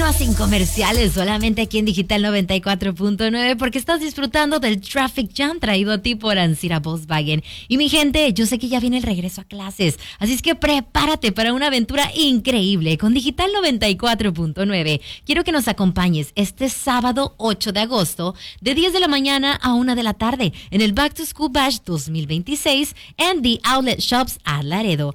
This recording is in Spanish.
sin comerciales, solamente aquí en Digital 94.9, porque estás disfrutando del Traffic Jam traído a ti por Ancira Volkswagen. Y mi gente, yo sé que ya viene el regreso a clases, así es que prepárate para una aventura increíble con Digital 94.9. Quiero que nos acompañes este sábado 8 de agosto de 10 de la mañana a 1 de la tarde en el Back to School Bash 2026 en The Outlet Shops a Laredo.